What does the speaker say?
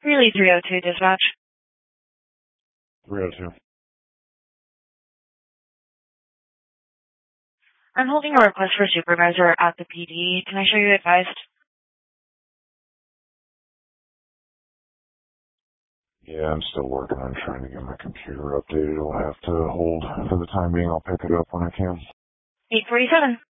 Relay 302 dispatch. 302. I'm holding a request for supervisor at the PD. Can I show you advised? Yeah, I'm still working on trying to get my computer updated. I'll have to hold for the time being. I'll pick it up when I can. 847.